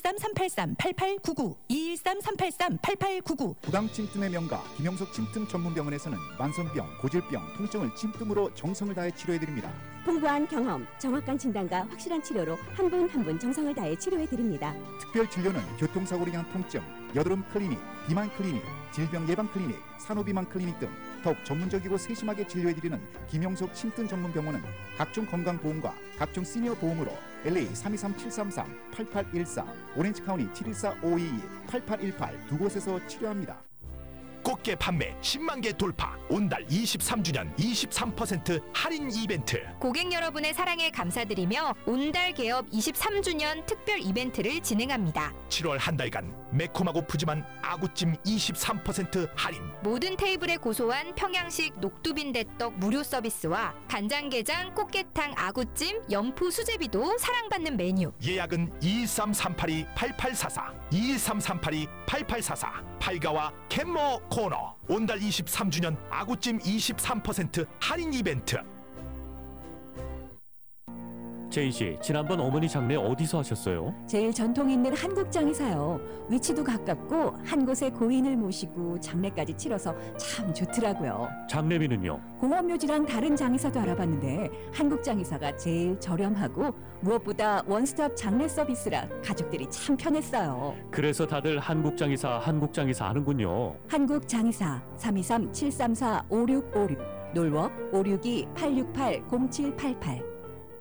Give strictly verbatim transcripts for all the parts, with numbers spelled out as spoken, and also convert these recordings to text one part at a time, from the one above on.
이일삼 삼팔삼 팔팔구구 이일삼 삼팔삼 팔팔구구. 부당 침뜸의 명가 김영석 침뜸 전문병원에서는 만성병, 고질병, 통증을 침뜸으로 정성을 다해 치료해드립니다. 풍부한 경험, 정확한 진단과 확실한 치료로 한 분 한 분 정성을 다해 치료해드립니다. 특별 진료는 교통사고로 인한 통증, 여드름 클리닉, 비만 클리닉, 질병 예방 클리닉, 산후비만 클리닉 등 더욱 전문적이고 세심하게 진료해드리는 김영석 침뜸 전문병원은 각종 건강보험과 각종 시니어 보험으로 엘에이 삼이삼 칠삼삼 팔팔일사, 오렌지카운티 칠일사 오이이 팔팔일팔 두 곳에서 치료합니다. 꽃게 판매 십만 개 돌파. 온달 이십삼 주년 이십삼 퍼센트 할인 이벤트. 고객 여러분의 사랑에 감사드리며 온달 개업 이십삼 주년 특별 이벤트를 진행합니다. 칠월 한 달간 매콤하고 푸짐한 아구찜 이십삼 퍼센트 할인. 모든 테이블에 고소한 평양식 녹두빈대떡 무료 서비스와 간장게장, 꽃게탕, 아구찜, 연포 수제비도 사랑받는 메뉴. 예약은 이일삼삼팔이 팔팔사사 이일삼삼팔이 팔팔사사. 팔가와 캔모 코너. 온달 이십삼 주년 아구찜 이십삼 퍼센트 할인 이벤트. 제인 씨, 지난번 어머니 장례 어디서 하셨어요? 제일 전통 있는 한국장에서요. 위치도 가깝고 한 곳에 고인을 모시고 장례까지 치러서 참 좋더라고요. 장례비는요? 공원묘지랑 다른 장의사도 알아봤는데 한국장의사가 제일 저렴하고 무엇보다 원스톱 장례 서비스라 가족들이 참 편했어요. 그래서 다들 한국장의사 한국장의사 하는군요. 한국장의사 삼이삼 칠삼사 오육오육, 놀워 오육이 팔육팔 공칠팔팔.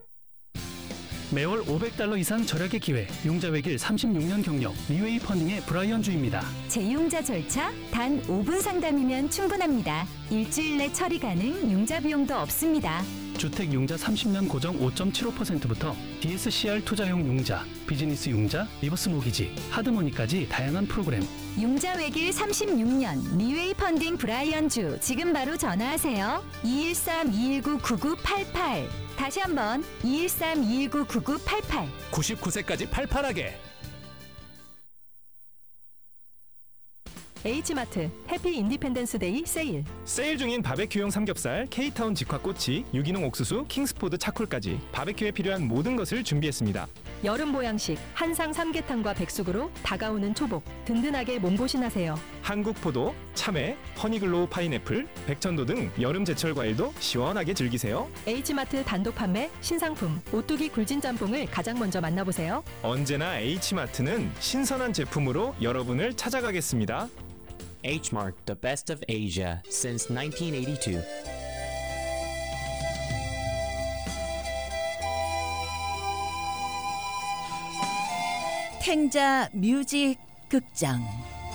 매월 오백 달러 이상 절약의 기회, 융자 외길 삼십육 년 경력, 리웨이 펀딩의 브라이언 주입니다. 재융자 절차 단 오 분 상담이면 충분합니다. 일주일 내 처리 가능, 융자 비용도 없습니다. 주택 융자 삼십 년 고정 오 점 칠오 퍼센트부터 디에스씨알 투자용 융자, 비즈니스 융자, 리버스 모기지, 하드머니까지 다양한 프로그램. 융자 외길 삼십육 년 리웨이 펀딩 브라이언 주. 지금 바로 전화하세요. 이일삼 이일구 구구팔팔. 다시 한번 이일삼 이일구 구구팔팔. 구십구 세까지 팔팔하게. H마트 해피 인디펜던스 데이 세일. 세일 중인 바베큐용 삼겹살, K타운 직화꼬치, 유기농 옥수수, 킹스포드 차콜까지 바베큐에 필요한 모든 것을 준비했습니다. 여름 보양식 한상 삼계탕과 백숙으로 다가오는 초복 든든하게 몸보신하세요. 한국 포도, 참외, 허니글로우 파인애플, 백천도 등 여름 제철 과일도 시원하게 즐기세요. H마트 단독 판매 신상품 오뚜기 굴진 짬뽕을 가장 먼저 만나보세요. 언제나 H마트는 신선한 제품으로 여러분을 찾아가겠습니다. H-Mart, the best of Asia since nineteen eighty-two. 탱자 뮤직 극장.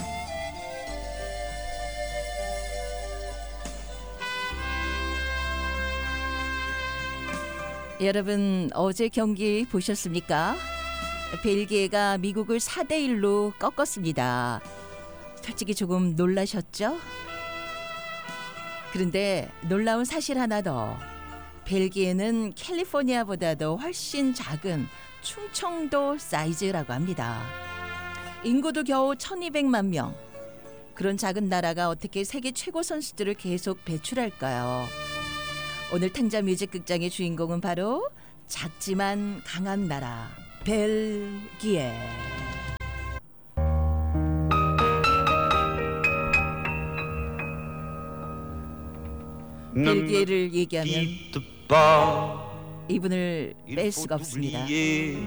여러분, 어제 경기 보셨습니까? 벨기에가 미국을 사 대 일로 꺾었습니다. 솔직히 조금 놀라셨죠? 그런데 놀라운 사실 하나 더. 벨기에는 캘리포니아보다도 훨씬 작은 충청도 사이즈라고 합니다. 인구도 겨우 천이백만 명. 그런 작은 나라가 어떻게 세계 최고 선수들을 계속 배출할까요? 오늘 탱자 뮤직 극장의 주인공은 바로 작지만 강한 나라 벨기에. 벨기에를 얘기하면 이분을 뺄 수가 없습니다.